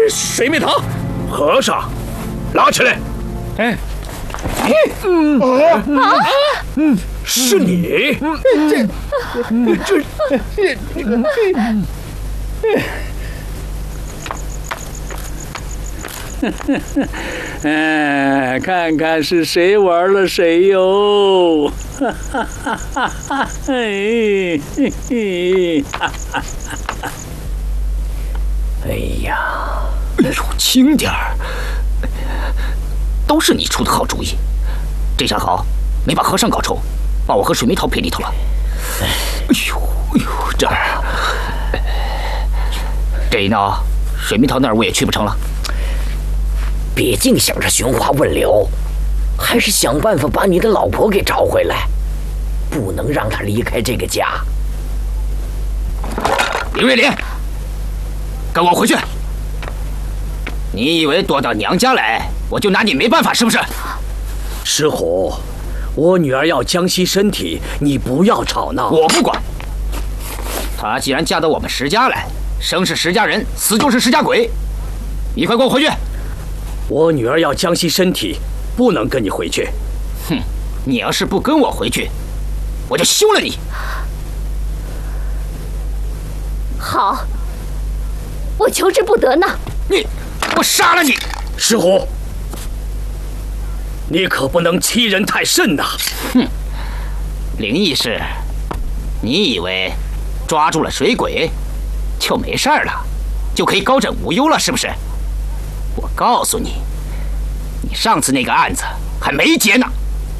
水蜜桃，和尚，拉起来。是你？ 看看是谁玩了谁哟！ 哎呀，哎呦，轻点儿！ 都是你出的好主意，这下好，没把和尚搞臭，把我和水蜜桃撇里头了。哎呦，这儿，这一闹，水蜜桃那儿我也去不成了。 别净想着寻花问柳，还是想办法把你的老婆给找回来，不能让她离开这个家。 林瑞林，跟我回去！你以为躲到娘家来，我就拿你没办法是不是？ 石虎，我女儿要江西身体，你不要吵闹。 我不管。她既然嫁到我们石家来，生是石家人，死就是石家鬼。你快跟我回去！ 我女儿要江西身体，不能跟你回去。 哼，你要是不跟我回去，我就休了你。 好，我求之不得呢。 我杀了你！ 石虎，你可不能欺人太甚呐！ 哼，灵异是，你以为抓住了水鬼就没事了，就可以高枕无忧了是不是？我告诉你，你上次那个案子还没结呢。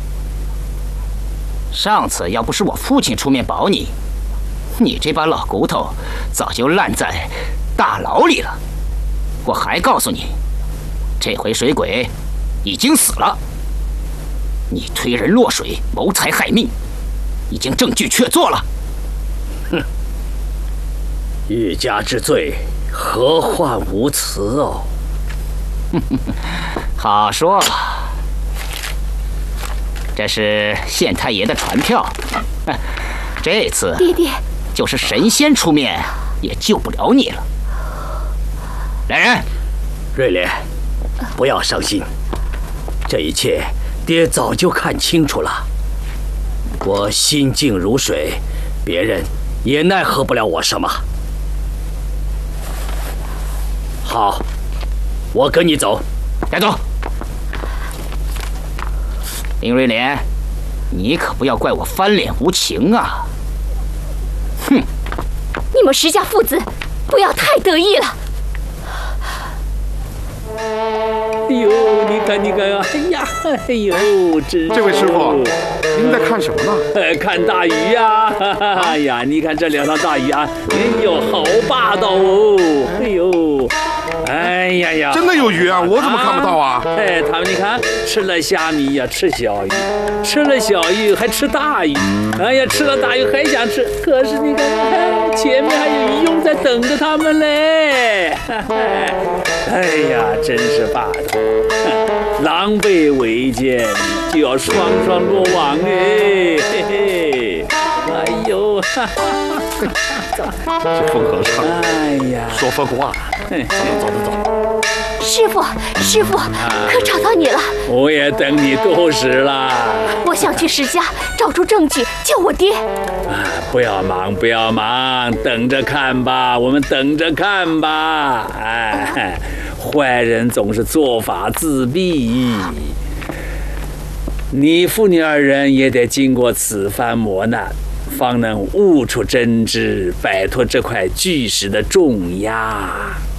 上次要不是我父亲出面保你，你这把老骨头早就烂在大牢里了。我还告诉你，这回水鬼已经死了。你推人落水，谋财害命，已经证据确凿了。 哼，欲加之罪，何患无辞哦！ 好说，这是县太爷的传票。这次爹爹， 就是神仙出面也救不了你了。来人， 瑞莲，不要伤心，这一切爹早就看清楚了。我心静如水，别人也奈何不了我什么。好，我跟你走。 带走。林瑞莲，你可不要怪我翻脸无情啊！哼！ 你们石家父子不要太得意了。 哎呦，你看，哎呀，哎呦，真…… 这位师傅，您在看什么呢？ 看大鱼呀！哎呀，你看这两条大鱼啊，哎呦，好霸道哦！哎呦，哎呀呀， 真的有鱼啊！我怎么看不到啊？ 哎，他们你看，吃了虾米呀，吃小鱼；吃了小鱼还吃大鱼。哎呀，吃了大鱼还想吃，可是你看，前面还有鱼俑在等着他们嘞！哎呀，真是霸道！狼狈为奸，就要双双落网哎！嘿嘿，哎呦， 这疯和尚， 哎呀， 说疯话。走。 师傅，可找到你了。 我也等你多时了。 我想去石家找出证据救我爹。 不要忙，等着看吧，我们等着看吧。哎，坏人总是做法自毙，你父女二人也得经过此番磨难，方能悟出真知，摆脱这块巨石的重压。